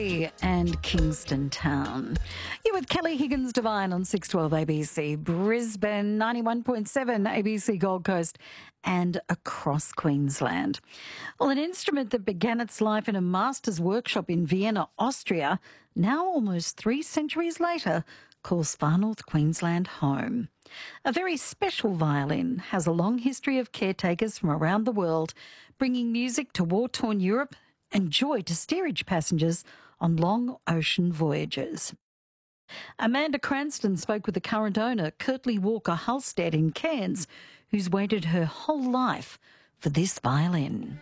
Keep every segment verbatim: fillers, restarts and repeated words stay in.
And Kingston Town. You're with Kelly Higgins Devine on six twelve A B C, Brisbane, ninety-one point seven A B C Gold Coast, and across Queensland. Well, an instrument that began its life in a master's workshop in Vienna, Austria, now almost three centuries later, calls Far North Queensland home. A very special violin has a long history of caretakers from around the world, bringing music to war-torn Europe and joy to steerage passengers on long ocean voyages. Amanda Cranston spoke with the current owner, Kirtley Walker Halstead in Cairns, who's waited her whole life for this violin.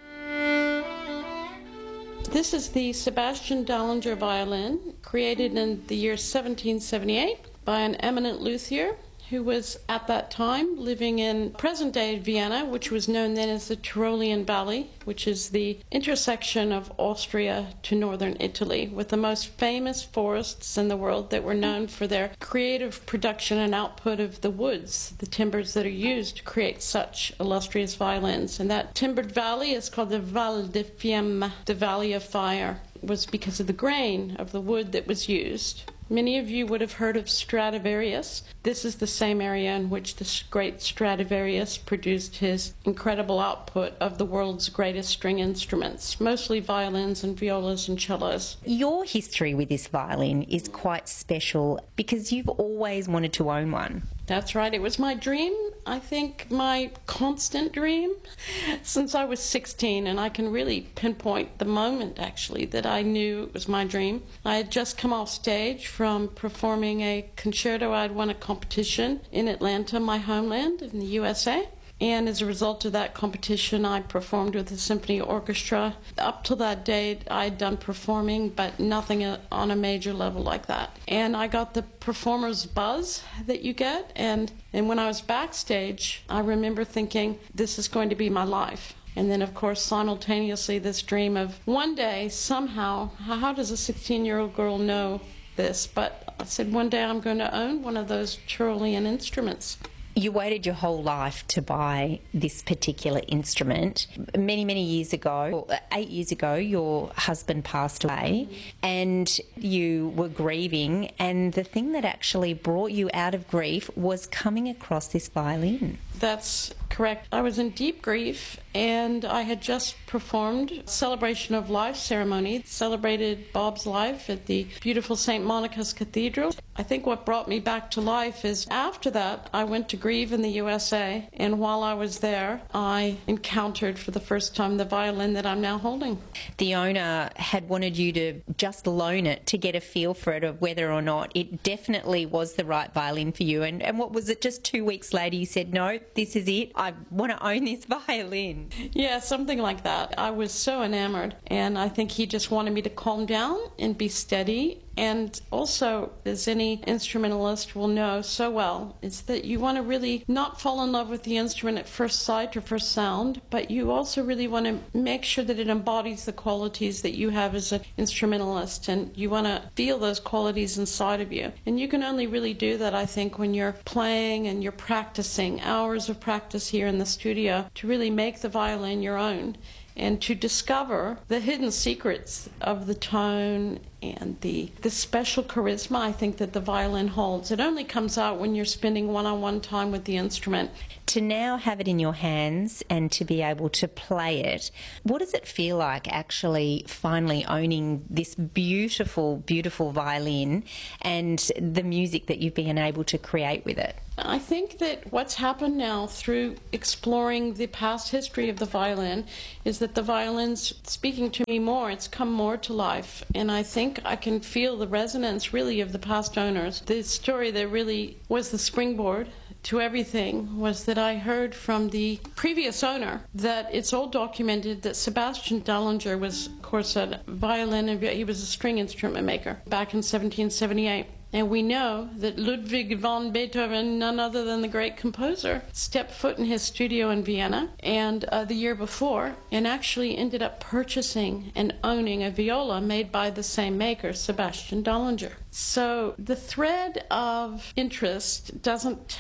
This is the Sebastian Dallinger violin, created in the year seventeen seventy-eight by an eminent luthier who was at that time living in present-day Vienna, which was known then as the Tyrolean Valley, which is the intersection of Austria to northern Italy, with the most famous forests in the world that were known for their creative production and output of the woods, the timbers that are used to create such illustrious violins. And that timbered valley is called the Val de Fiemme, the Valley of Fire, was because of the grain of the wood that was used. Many of you would have heard of Stradivarius. This is the same area in which the great Stradivarius produced his incredible output of the world's greatest string instruments, mostly violins and violas and cellos. Your history with this violin is quite special because you've always wanted to own one. That's right. It was my dream, I think my constant dream, since I was sixteen, and I can really pinpoint the moment, actually, that I knew it was my dream. I had just come off stage from performing a concerto. I'd won a competition in Atlanta, my homeland, in the U S A. And as a result of that competition, I performed with the symphony orchestra. Up till that date, I'd done performing, but nothing on a major level like that. And I got the performer's buzz that you get. And, and when I was backstage, I remember thinking, this is going to be my life. And then, of course, simultaneously, this dream of one day, somehow, how does a sixteen-year-old girl know this? But I said, one day I'm going to own one of those Tyrolean instruments. You waited your whole life to buy this particular instrument. Many, many years ago, eight years ago, your husband passed away and you were grieving, and the thing that actually brought you out of grief was coming across this violin. That's correct. I was in deep grief, and I had just performed Celebration of Life ceremony, celebrated Bob's life at the beautiful Saint Monica's Cathedral. I think what brought me back to life is after that, I went to grieve in the U S A, and while I was there, I encountered for the first time the violin that I'm now holding. The owner had wanted you to just loan it to get a feel for it, of whether or not it definitely was the right violin for you. And, and what was it, just two weeks later you said, no, this is it, I want to own this violin? Yeah, something like that. I was so enamored, and I think he just wanted me to calm down and be steady. And also, as any instrumentalist will know so well, is that you want to really not fall in love with the instrument at first sight or first sound, but you also really want to make sure that it embodies the qualities that you have as an instrumentalist, and you want to feel those qualities inside of you. And you can only really do that, I think, when you're playing and you're practicing, hours of practice here in the studio, to really make the violin your own, and to discover the hidden secrets of the tone and the, the special charisma I think that the violin holds. It only comes out when you're spending one-on-one time with the instrument. To now have it in your hands and to be able to play it, what does it feel like actually finally owning this beautiful, beautiful violin and the music that you've been able to create with it? I think that what's happened now through exploring the past history of the violin is that the violin's speaking to me more. It's come more to life, and I think I can feel the resonance really of the past owners. The story that really was the springboard to everything was that I heard from the previous owner that it's all documented that Sebastian Dallinger was, of course, a violin, and he was a string instrument maker back in seventeen seventy-eight. And we know that Ludwig van Beethoven, none other than the great composer, stepped foot in his studio in Vienna and uh, the year before, and actually ended up purchasing and owning a viola made by the same maker, Sebastian Dallinger. So the thread of interest doesn't take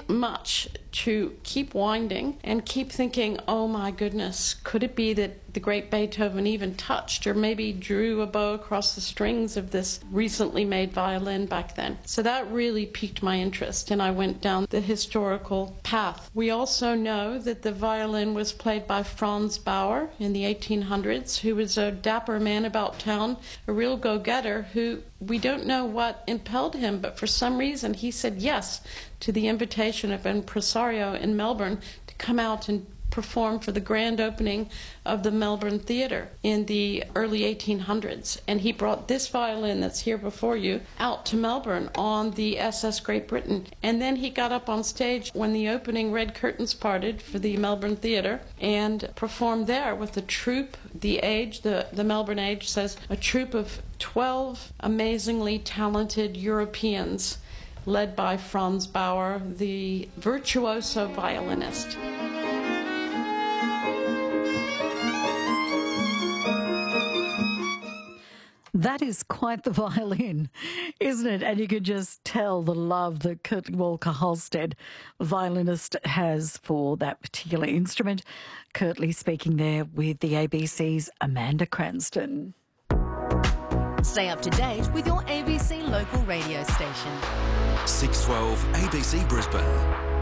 much to keep winding and keep thinking, oh my goodness, could it be that the great Beethoven even touched or maybe drew a bow across the strings of this recently made violin back then? So that really piqued my interest, and I went down the historical path. We also know that the violin was played by Franz Bauer in the eighteen hundreds, who was a dapper man about town, a real go-getter, who we don't know what impelled him, but for some reason he said yes to the invitation of an impresario in Melbourne to come out and perform for the grand opening of the Melbourne Theatre in the early eighteen hundreds. And he brought this violin that's here before you out to Melbourne on the S S Great Britain. And then he got up on stage when the opening red curtains parted for the Melbourne Theatre and performed there with a troupe. The age, the, the Melbourne Age says, a troupe of twelve amazingly talented Europeans led by Franz Bauer, the virtuoso violinist. That is quite the violin, isn't it? And you can just tell the love that Kurt Walker Halstead, violinist, has for that particular instrument. Curtly speaking there with the A B C's Amanda Cranston. Stay up to date with your A B C local radio station. six twelve A B C Brisbane.